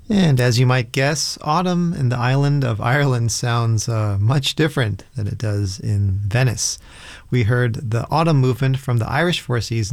And as you might guess, autumn in the island of Ireland sounds much different than it does in Venice. We heard the autumn movement from the Irish Four Seasons